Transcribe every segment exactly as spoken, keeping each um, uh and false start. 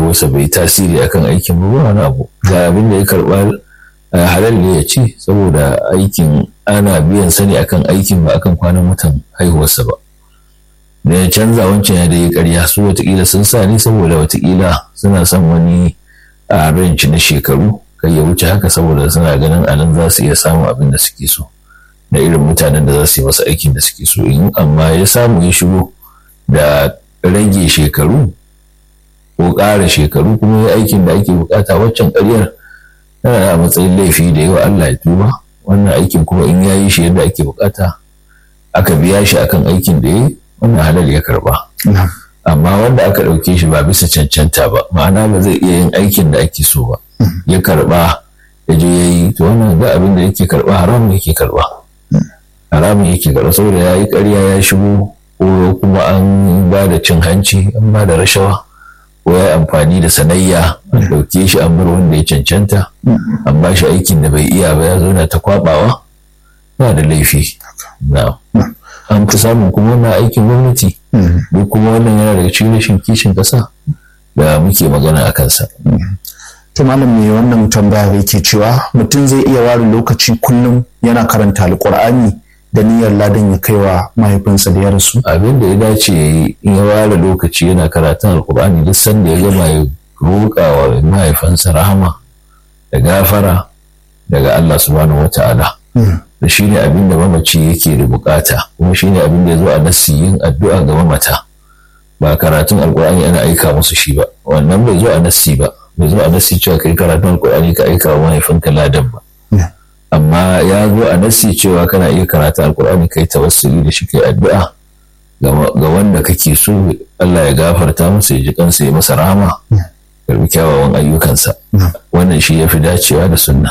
haihuwarsa bai tasiri akan aikin ba wani abu, ga abin da ya karɓa halal ne ya ci, saboda aikin ana biyan sani akan aikin ba akan kwanan watan haihuwarsa ba. Da ya canza wancan ya da ya karya, su watakila sun sa ne saboda watakila suna son wani a ranci na shekaru kai ya wuce haka, saboda suna ganin anan za su iya samun abin da suke so da irin mutanen da za su yi masa aikin da suke so. In amma ya samu ya shigo da rage shekaru ko ƙara shekaru kuma ya aikin da ake bukata, waccan ƙaryar tana a matsayin laifi da yawa Allah ya tuba. Wannan aikin kuma in ya yi shi yadda ake bukata aka biya shi akan aikin da ya yi, wannan halal ya karba. Amma wanda aka ɗauke shi ba bisa cancanta ba, ma'ana ba zai iya yin aikin da ake so ba, ya karba ya je ya yi, to wannan ga abin da yake karba haramun yake karba haramun yake karba saboda ya yi ƙarya ya shigo, ko kuma an ba da cin hanci, an ba da rashawa, ko ya amfani da sanayya, an ɗauke shi an bar wanda ya cancanta, an ba shi aikin da bai iya ba ya zo na ta kwabawa, ba da laifi. An fi samun kuma wannan aikin gwamnati, duk kuma wannan yana daga cikin rashin kishin ƙasa da muke magana a kansa. To malam me wannan tambaya yake cewa mutum zai iya ware lokaci kullum yana karanta alƙur'ani da niyyar ladan ya kai wa mahaifinsa da ya rasu? Abin da ya dace ya yi, in ya ware lokaci yana karatun alƙur'ani duk sanda ya gama ya roƙa wa mahaifinsa rahama da gafara daga Allah subhanahu wa ta'ala. Da shi ne abin da mamaci yake da bukata, kuma shi ne abin da ya zo a nassi yin addu'a ga mamata, ba karatun alkur'ani ana aika musu shi ba, wannan bai zo a nassi ba, bai zo a nassi cewa kai karatun alkur'ani ka aika wa mahaifinka ladan ba. Amma ya zo a nassi cewa kana iya karatun alkur'ani kai tawassuli da shi kai addu'a ga wanda kake so Allah ya gafarta masa, ya ji kansa, ya masa rahama, karbi kyawawan ayyukansa. Wannan shi ya fi dacewa da sunna.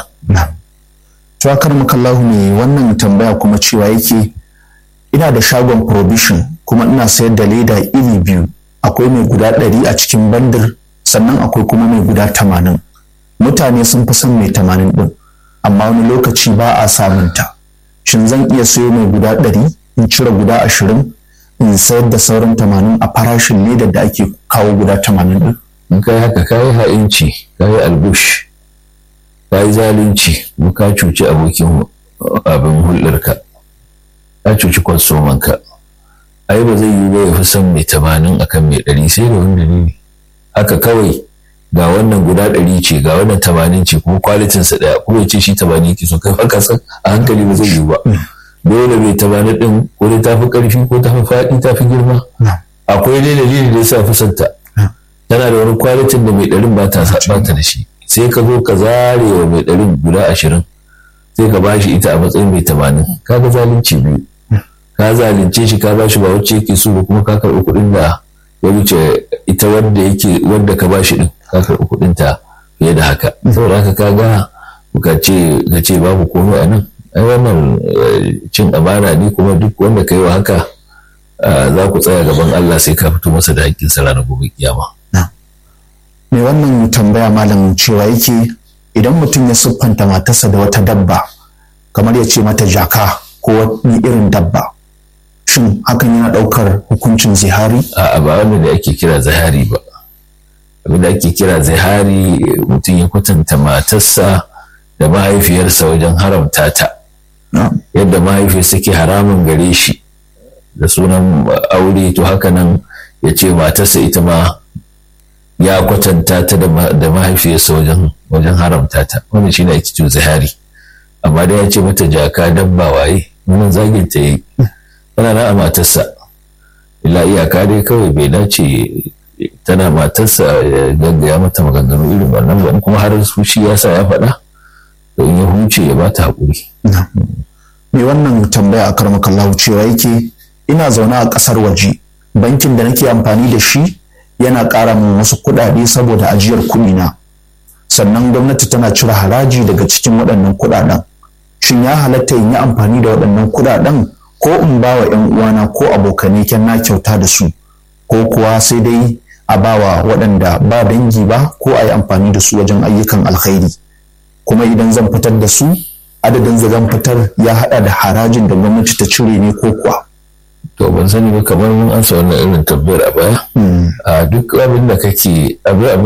To akar makallahu ne wannan tambaya kuma cewa yake ina da shagon provision kuma ina sayar da leda iri biyu, akwai mai guda ɗari a cikin bandir sannan akwai kuma mai guda tamanin. Mutane sun fi son mai tamanin ɗin, amma wani lokaci ba a samunta. Shin zan iya sayo mai guda ɗari in cire guda ashirin in sayar da sauran tamanin a farashin ledar da ake kawo guda tamanin ɗin? In kai haka kayi ha'inci, kayi albush, ka yi zalunci, kuma ka cuci abokin abin hulɗarka, ka cuci kwastomanka. Ai ba zai yi ba ya fi son mai tamanin akan mai ɗari, sai da wanda ne haka kawai ga wannan guda ɗari ce ga wannan tamanin ce kuma kwalitinsa ɗaya, kuma ya ce shi tamanin ke so, kai haka san a hankali ba zai yi ba. Dole mai tamanin ɗin ko dai ta fi ƙarfi ko ta fi faɗi ta fi girma, akwai dai dalili da ya sa fi santa, tana da wani kwalitin da mai ɗarin ba ta da shi. Sai ka zo ka zare wa mai ɗarin guda ashirin, sai ka bashi ita a matsayin mai tamanin, ka ga zalunci biyu, ka zalunce shi ka bashi ba wacce yake so ba, kuma ka karɓi kuɗin da ya wuce ita wanda yake wanda ka bashi ɗin, ka karɓi kuɗin ta fiye da haka. Saboda haka ka ga ka ce ka ce babu komai a nan, ai wannan cin amana ne, kuma duk wanda ka yi wa haka za ku tsaya gaban Allah sai ka fito masa da haƙƙinsa ranar gobe kiyama. Mai wannan tambaya malam cewa yake idan mutum ya siffanta matarsa da wata dabba, kamar ya ce mata jaka ko wani irin dabba, shin hakan yana ɗaukar hukuncin zihari? A'a, ba wanda da ake kira zihari ba. Abin da ake kira zihari mutum ya kwatanta matarsa da mahaifiyarsa wajen haramta ta, yadda mahaifiyarsa ke haramun gare shi da sunan aure, to haka nan ya ce matarsa ita ma ya kwatanta ta da mahaifiyarsa wajen wajen haramta ta. Wannan shine ake cewa zihari. Amma da ya ce mata jaka dabba waye, wannan zagin ta yi, tana na a matarsa, illa iyaka dai kawai bai dace tana matarsa ya gaggaya mata maganganu irin wannan ba, kuma har su shi ya sa ya faɗa, to in ya huce ya bata haƙuri. Me wannan tambaya a karmakallahu cewa yake ina zaune a ƙasar waje, bankin da nake amfani da shi yana ƙara min wasu kuɗaɗe saboda ajiyar kuɗi na, sannan gwamnati tana cire haraji daga cikin waɗannan kuɗaɗen. Shin ya halatta in yi amfani da waɗannan kuɗaɗen ko in ba wa ‘yan uwana ko abokanai kyan na kyauta da su, ko kuwa sai dai a ba wa waɗanda ba dangi ba ko a yi amfani da su wajen ayyukan alkhairi? Kuma idan zan fitar da su, adadin da zan fitar ya haɗa da harajin da gwamnati ta cire ne ko kuwa? To ban sani ba, kamar mun ansa wannan irin tambayar a baya. A duk abin da kake abin